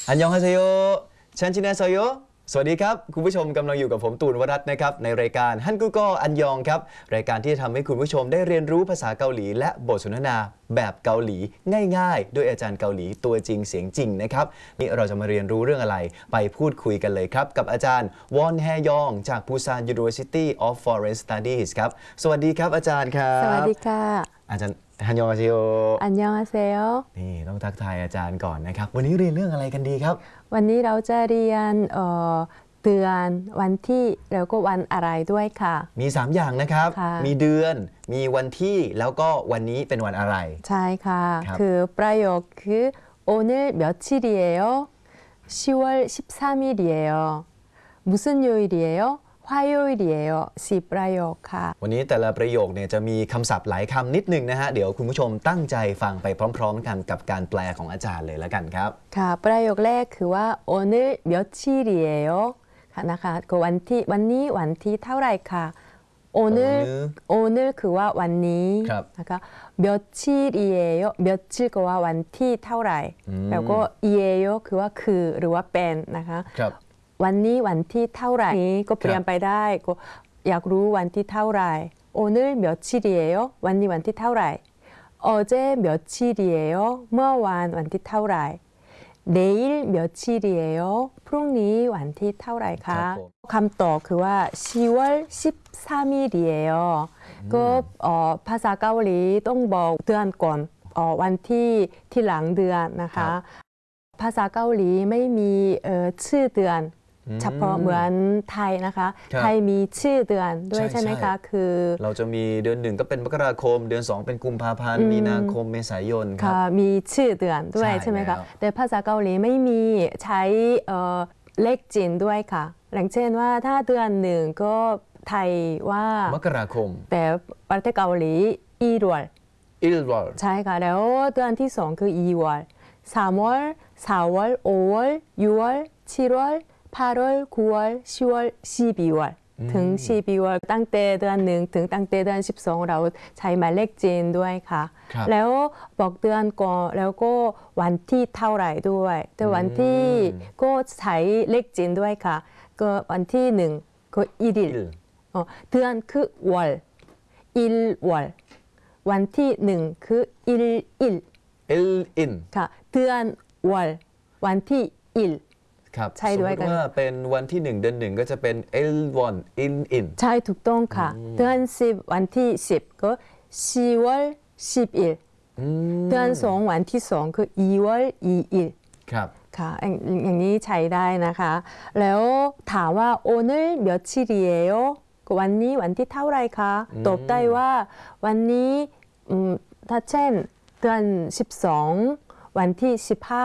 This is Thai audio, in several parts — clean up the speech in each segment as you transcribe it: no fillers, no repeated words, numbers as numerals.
อันยองฮาเซโยชันชินาโซโยสวัสดีครับคุณผู้ชมกำลังอยู่กับผมตูนวรัตน์นะครับในรายการฮันกุโกอันยองครับรายการที่จะทำให้คุณผู้ชมได้เรียนรู้ภาษาเกาหลีและบทสนทนาแบบเกาหลีง่ายๆด้วยอาจารย์เกาหลีตัวจริงเสียงจริงนะครับนี่เราจะมาเรียนรู้เรื่องอะไรไปพูดคุยกันเลยครับกับอาจารย์วอนแฮยองจาก Busan University of Foreign Studies ครับสวัสดีครับอาจารย์ครับสวัสดีค่ะอาจารย์ฮันยองฮาเซโยอันยองอาเซโยนี่ต้องทักทายอาจารย์ก่อนนะครับวันนี้เรียนเรื่องอะไรกันดีครับวันนี้เราจะเรียนเดือนวันที่แล้วก็วันอะไรด้วยค่ะมี3อย่างนะครับมีเดือนมีวันที่แล้วก็วันนี้เป็นวันอะไรใช่ค่ะคือประโยคคือ오늘 며칠이에요? 10월 13일이에요. 무슨 요일이에요? 화요일이에요. 10ประโยคค่ะวันนี้แต่ละประโยคเนี่ยจะมีคำศัพท์หลายคำนิดนึงนะฮะเดี๋ยวคุณผู้ชมตั้งใจฟังไปพร้อมๆกันกับการแปลของอาจารย์เลยแล้วกันครับค่ะประโยคแรกคือว่า오늘 며칠이에요? ค่ะนะคะก็วันนี้วันที่เท่าไหร่ค่ะ오늘คือว่าวันนี้นะคะ며칠이에요 며칠ก็ว่าวันที่เท่าไหร่แล้วก็이에요คือว่าคือหรือว่าเป็นนะคะวันนี้วันที่เท่าไหร่นี้ก็เปลี่ยนไปได้ก็อยากรู้วันที่เท่าไหร่오늘 며칠이에요วันนี้วันที่เท่าไหร่어제 며칠이에요เมื่อวานวันที่เท่าไหร่내일 며칠이에요พรุ่งนี้วันที่เท่าไหร่คะคำตอบคือว่า10월 13일이에요ก็ภาษาเกาหลีต้องบอกเดือนก่อนวันที่หลังเดือนนะคะภาษาเกาหลีไม่มีชื่อเดือนเฉพาะเหมือนไทยนะคะไทยมีชื่อเดือนด้วยใช่ไหมคะคือเราจะมีเดือน1ก็เป็นมกราคมเดือน2เป็นกุมภาพันธ์มีนาคมเมษายนครับมีชื่อเดือนด้วยใช่ไหมคะแต่ภาษาเกาหลีไม่มีใช้เลขจีนด้วยค่ะอย่างเช่นว่าถ้าเดือน1ก็ไทยว่ามกราคมแต่ประเทศเกาหลี1월ใช่ค่ะแล้วเดือนที่2คือ2월 3월 4월 5월 6월 7월 8월 9월 10월 12월 ถึง12월ตั้งแต่เดือน1ถึงตั้งแต่เดือน12เราใช้หมายเลขจีนด้วยค่ะแล้วบอกเดือนก่อนแล้วก็วันที่เท่าไหร่ด้วยแต่วันที่ก็ใช้เลขจีนด้วยค่ะก็วันที่1ก็1일เดือนคือ월1월วันที่1คือ1일ค่ะเดือน월วันที่1 ครับใช่ด้วยกันว่าเป็นวันที่1เดือน1ก็จะเป็น1in ใช่ถูกต้องค่ะเดือน10วันที่10ก็10월 10일เดือน2วันที่2คือ2월 2일 ครับค่ะอย่างนี้ใช้ได้นะคะแล้วถามว่า오늘 며칠이에요วันนี้วันที่เท่าไรคะตอบได้ว่าวันนี้ถ้าเช่นเดือน12วันที่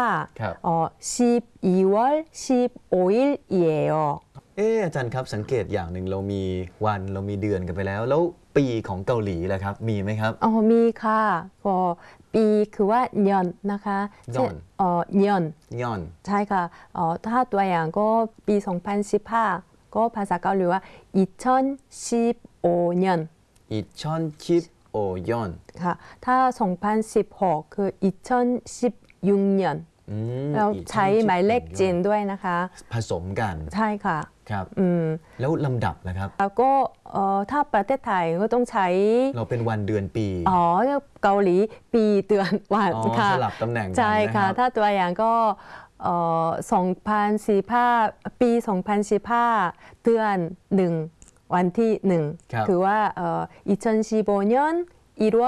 15 12월 15일이에요 อาจารย์ครับสังเกตอย่างหนึ่งเรามีวันเรามีเดือนกันไปแล้วปีของเกาหลีล่ะครับมีไหมครับมีค่ะก็ปีคือว่าเนนะคะเนใช่ค่ะถ้าตัวอย่างก็ปี2015ก็ภาษาเกาหลีว่า2015년 2015년 ค่ะถ้า2016คือ2016년เราใช้หมายเลขจีนด้วยนะคะผสมกันใช่ค่ะครับแล้วลำดับนะครับแล้วก็ถ้าประเทศไทยก็ต้องใช้เราเป็นวันเดือนปีเกาหลีปีเดือนวันค่ะสลับตำแหน่งใช่ค่ะถ้าตัวอย่างก็2015ปี2015เดือน1วันที่1คือว่า2015년 1월